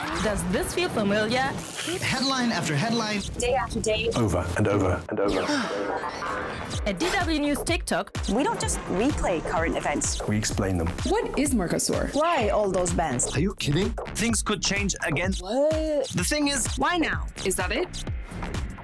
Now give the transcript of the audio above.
Does this feel familiar? Headline after headline. Day after day. Over and over and over. At DW News TikTok, We don't just replay current events. We explain them. What is Mercosur? Why all those bans? Are you kidding? Things could change again. What? The thing is, Why now? Is that it?